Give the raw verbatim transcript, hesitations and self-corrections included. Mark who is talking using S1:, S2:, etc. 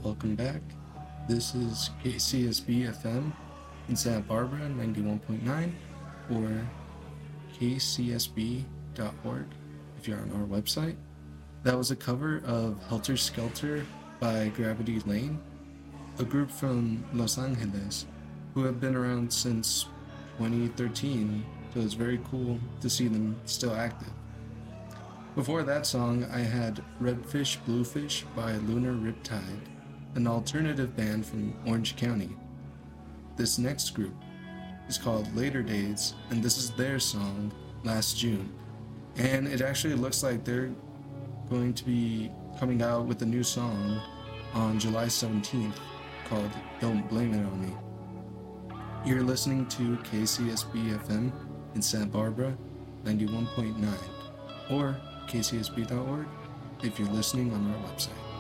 S1: welcome back. This is K C S B F M in Santa Barbara ninety-one point nine or k c s b dot org if you're on our website. That was a cover of Helter Skelter by Gravity Lane, a group from Los Angeles who have been around since twenty thirteen, so it's very cool to see them still active. Before that song, I had Redfish Bluefish by Lunar Riptide, an alternative band from Orange County. This next group is called Later Days, and this is their song, Last June. And it actually looks like they're going to be coming out with a new song on July seventeenth called Don't Blame It On Me. You're listening to K C S B F M in Santa Barbara, ninety-one point nine, or k c s b dot org if you're listening on our website.